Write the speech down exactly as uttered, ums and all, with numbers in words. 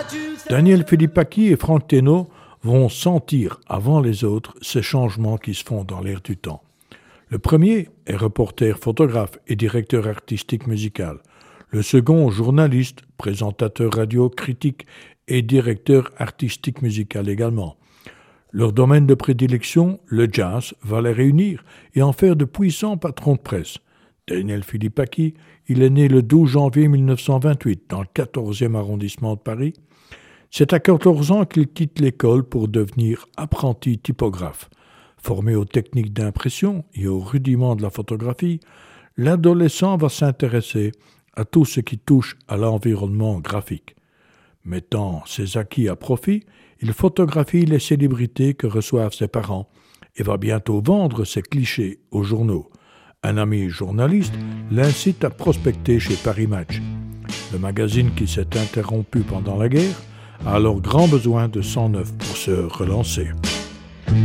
Daniel Philippaki et Franck Thénault vont sentir avant les autres ces changements qui se font dans l'air du temps. Le premier est reporter, photographe et directeur artistique musical. Le second, journaliste, présentateur radio, critique et directeur artistique musical également. Leur domaine de prédilection, le jazz, va les réunir et en faire de puissants patrons de presse. Daniel Philippaki, il est né le douze janvier mille neuf cent vingt-huit dans le quatorzième arrondissement de Paris. C'est à quatorze ans qu'il quitte l'école pour devenir apprenti typographe. Formé aux techniques d'impression et aux rudiments de la photographie, l'adolescent va s'intéresser à tout ce qui touche à l'environnement graphique. Mettant ses acquis à profit, il photographie les célébrités que reçoivent ses parents et va bientôt vendre ses clichés aux journaux. Un ami journaliste l'incite à prospecter chez Paris Match. Le magazine qui s'est interrompu pendant la guerre a alors grand besoin de sang neuf pour se relancer.